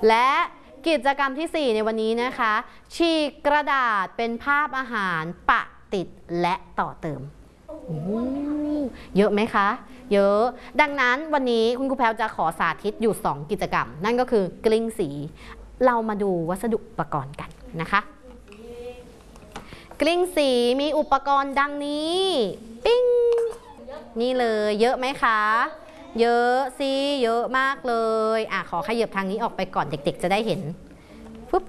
และกิจกรรมที่ 4ในวันนี้นะคะฉีกกระดาษเป็นภาพอาหารปะติดและต่อเติมเยอะไหมคะเยอะดังนั้นวันนี้คุณครูแพรวจะขอสาธิตอยู่2กิจกรรมนั่นก็คือกลิ้งสีเรามาดูวัสดุอุปกรณ์กันนะคะกลิ้งสีมีอุปกรณ์ดังนี้ปิ้งนี่เลยเยอะไหมคะเยอะสิเยอะมากเลยขอขยับทางนี้ออกไปก่อนเด็กๆจะได้เห็นปุ๊บ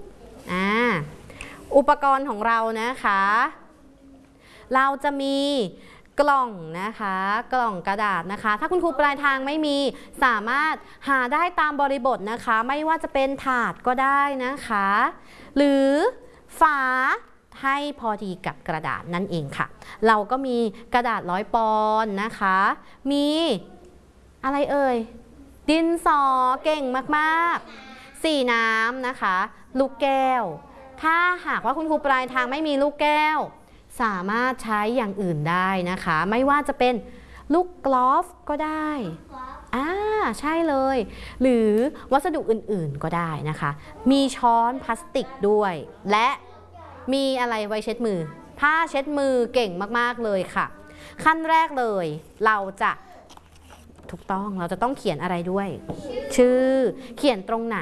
อุปกรณ์ของเรานะคะเราจะมีกล่องนะคะกล่องกระดาษนะคะถ้าคุณครูปลายทางไม่มีสามารถหาได้ตามบริบทนะคะไม่ว่าจะเป็นถาดก็ได้นะคะหรือฝาให้พอดีกับกระดาษนั่นเองค่ะเราก็มีกระดาษ100 ปอนด์นะคะมีอะไรเอ่ยดินสอเก่งมากๆสีน้ำนะคะลูกแก้วถ้าหากว่าคุณครูปลายทางไม่มีลูกแก้วสามารถใช้อย่างอื่นได้นะคะไม่ว่าจะเป็นลูกกอล์ฟก็ได้ใช่เลยหรือวัสดุอื่นๆก็ได้นะคะมีช้อนพลาสติกด้วยและมีอะไรไว้เช็ดมือผ้าเช็ดมือเก่งมากๆเลยค่ะขั้นแรกเลยเราจะถูกต้องเราจะต้องเขียนอะไรด้วยชื่อเขียนตรงไหน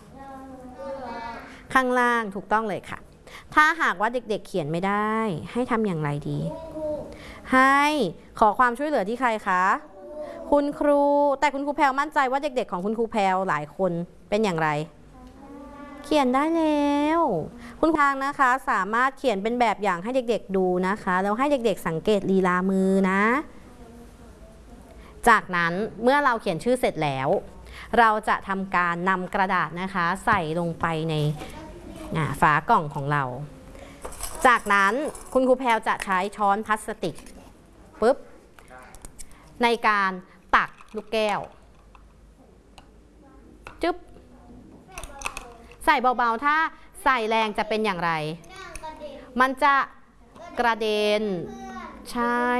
ข้างล่างถูกต้องเลยค่ะถ้าหากว่าเด็กๆเขียนไม่ได้ให้ทำอย่างไรดีให้ขอความช่วยเหลือที่ใครคะคุณครูแต่คุณครูแพรวมั่นใจว่าเด็กๆของคุณครูแพรวหลายคนเป็นอย่างไรเขียนได้แล้วคุณทางนะคะสามารถเขียนเป็นแบบอย่างให้เด็กๆดูนะคะแล้วให้เด็กๆสังเกตลีลามือนะจากนั้นเมื่อเราเขียนชื่อเสร็จแล้วเราจะทำการนำกระดาษนะคะใส่ลงไปในฝากล่องของเราจากนั้นคุณครูแพรวจะใช้ช้อนพลาสติกปุ๊บในการตักลูกแก้วจึ๊บใส่เบาๆถ้าใส่แรงจะเป็นอย่างไรมันจะกระเด็นใช่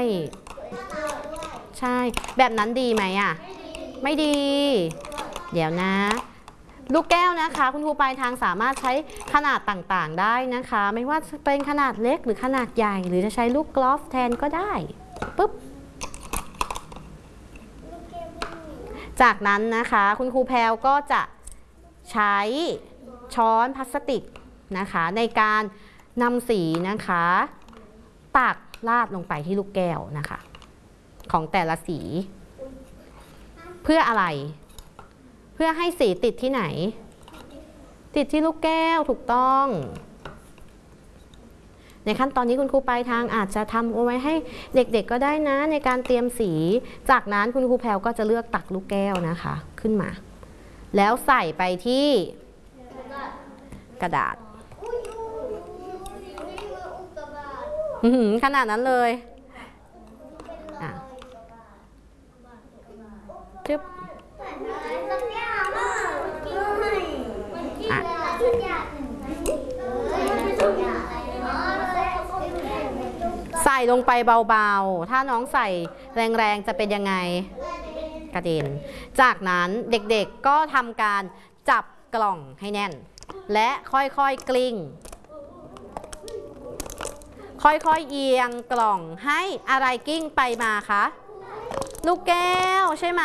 แบบนั้นดีไหมไม่ดีเดี๋ยวนะลูกแก้วนะคะคุณครูปลายทางสามารถใช้ขนาดต่างๆได้นะคะไม่ว่าจะเป็นขนาดเล็กหรือขนาดใหญ่หรือจะใช้ลูกกอล์ฟแทนก็ได้ปุ๊บจากนั้นนะคะคุณครูแพรวก็จะใช้ช้อนพลาสติกนะคะในการนำสีนะคะตักราดลงไปที่ลูกแก้วนะคะของแต่ละสีเพื่ออะไรเพื่อให้สีติดที่ไหนติดที่ลูกแก้วถูกต้องในขั้นตอนนี้คุณครูปลายทางอาจจะทำเอาไว้ให้เด็กๆก็ได้นะในการเตรียมสีจากนั้นคุณครูแพรวก็จะเลือกตักลูกแก้วนะคะขึ้นมาแล้วใส่ไปที่กระดาษขนาดนั้นเลยจึ๊บใส่ลงไปเบาๆถ้าน้องใส่แรงๆจะเป็นยังไงกระเด็นจากนั้นเด็กๆก็ทำการจับกล่องให้แน่นและค่อยๆกลิ้งค่อยๆเอียงกล่องให้อะไรกิ้งไปมาคะลูกแก้วใช่ไหม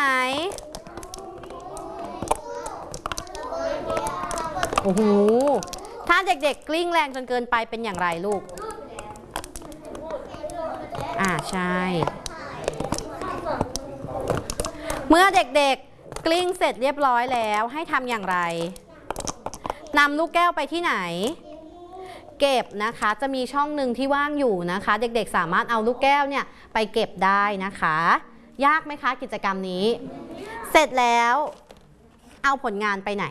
โอ้โหถ้าเด็กๆกลิ้งแรงจนเกินไปเป็นอย่างไรลูกใช่เมื่อเด็กๆกลิ้งเสร็จเรียบร้อยแล้วให้ทำอย่างไรนำลูกแก้วไปที่ไหนเก็บนะคะจะมีช่องหนึ่งที่ว่างอยู่นะคะเด็กๆสามารถเอาลูกแก้วเนี่ยไปเก็บได้นะคะยากไหมคะกิจกรรมนี้เสร็จแล้วเอาผลงานไปไหน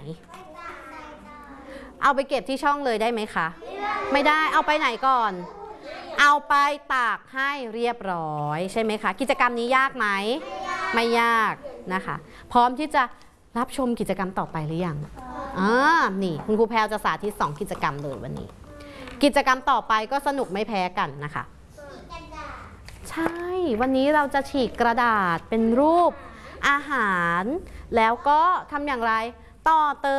เอาไปเก็บที่ช่องเลยได้ไหมคะไม่ได้เอาไปไหนก่อนเอาไปตากให้เรียบร้อยใช่ไหมคะกิจกรรมนี้ยากไหมไม่ยากนะคะพร้อมที่จะรับชมกิจกรรมต่อไปหรือยังนี่คุณครูแพรวจะสาธิต2กิจกรรมเลยวันนี้กิจกรรมต่อไปก็สนุกไม่แพ้กันนะคะใช่วันนี้เราจะฉีกกระดาษเป็นรูปอาหารแล้วก็ทำอย่างไรต่อเติม